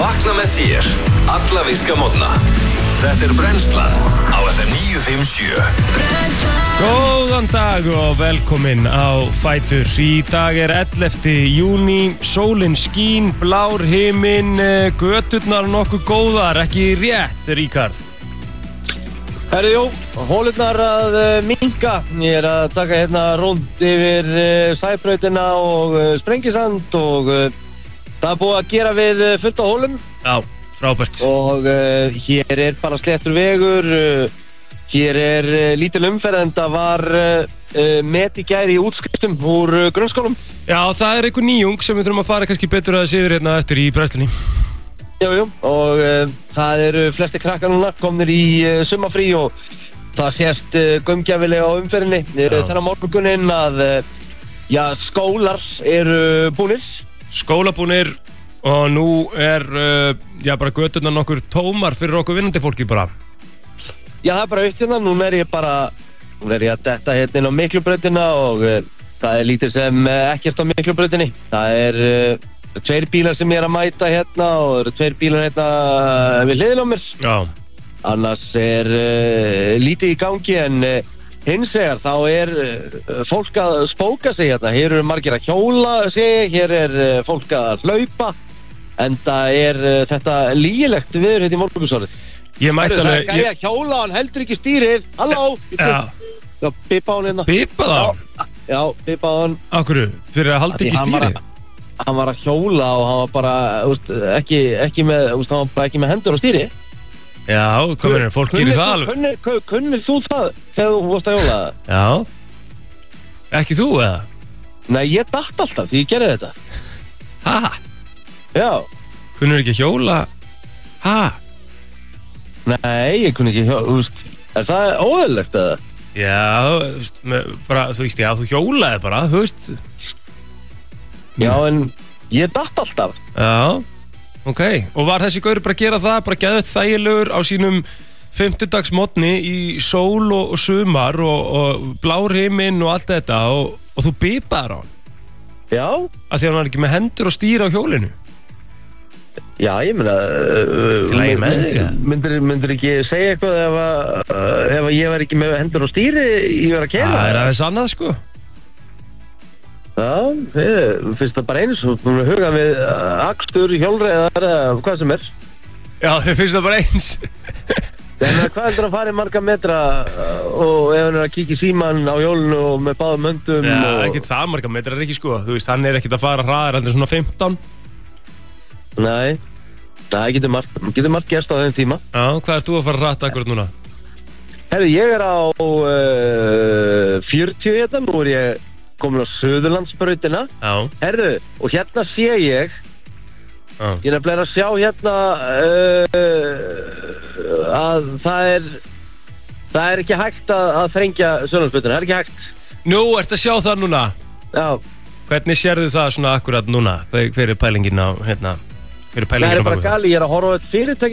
vakna með þér alla virka morgna. Þetta Brennslan á FM 957. Góðan dag og velkomin á Fætur. Í dag 11. júní, sólin skín, blár himinn, göturnar nokkuð góðar, ekki rétt, Ríkard? Herri, jú, hólurnar að minnka. Ég að taka hérna rúnd yfir Sæbrautina og Sprengisand og það búið að gera við fullt á hólum. Já, frábært. Og hér bara sléttur vegur, hér lítil umferð en það var met í gær í útskriftum úr grunnskólum. Já, það einhver nýjung sem við þurfum að fara kannski betur að siður hérna eftir í brennslunni. Jú, og það eru flesti krakkar núna komnir í sumarfrí og það sést gaumgæfilega á umferðinni þennan morguninn að skólar eru búnir. Skólabúnir og nú bara göturnar nokkur tómar fyrir okkur vinnandi fólki bara. Já, það bara aukt hérna, núna er ég að detta hérna inn á Miklubrautina og það lítið sem ekkert á Miklubrautinni. Það tveir bílar sem ég að mæta hérna og það eru tveir bílar hérna við hliðina á mér. Já. Annars lítið í gangi en hins vegar þá fólk að spóka sig hérna. Hér eru margir að hjóla sig, hér fólk að hlaupa en það þetta lýgilegt viður hérna í morgunsárið. Ég mætti alveg... Það er að hjóla og hann heldur ekki stýrið. Halló! Já, bippa hann hérna. Bippa það? Já, bippa hann. Akkur, fyrir að halda ekki stýrið? Hann var að hjóla og hann var bara ekki með hendur á stýri. Já, hvað meina, fólk gerir það alveg. Kunnir þú það þegar þú varst að hjóla það? Já. Ekki þú eða? Nei, ég datt alltaf því ég gerði þetta. Ha? Já. Kunnir ekki að hjóla? Ha? Nei, ég kunni ekki hjóla. Er það óeðlilegt eða? Já, bara, þú veist, já, þú hjólaði bara, þú veist. Já, en ég datt alltaf. Já, ok. Og var þessi gaur bara að gera það, bara geðveitt þægilegur á sínum 50-dags morgni í sól og sumar og blár himinn og allt þetta og þú bipaðir á hann? Já. Af því að hann var ekki með hendur og stýra á hjólinu? Já, ég meina... Til að ég með þig? Myndir ekki segja eitthvað ef ég var ekki með hendur og stýri ég var að kæra? Það aðeins annað, sko. Já, finnst það bara eins og huga við akstur, hjólreiðar eða hvað sem Já, þið finnst það bara eins. Hvað heldur að fara í marga metra og ef hann að kíkja í síman á hjólinu og með báðum höndum Já, ekkert það marga metrar ekki, sko. Þú veist, hann ekkert að fara hraðar en svona 15. Nei, það getur margt gerst á þeim tíma. Já, hvað ert þú að fara hratt akkurat núna? Herri, ég á 40 hérna, nú ég komin á Suðurlandsbrautina. Já. Herðu, og hérna sé ég ég að sjá hérna að það er ekki hægt að þrengja Suðurlandsbrautina, það er ekki hægt. Nú, ertu að sjá það núna? Já. Hvernig sérðu það svona akkurat núna? Hver pælingin á, hérna? Það bara gali, ég að horfa á þetta fyrirtæki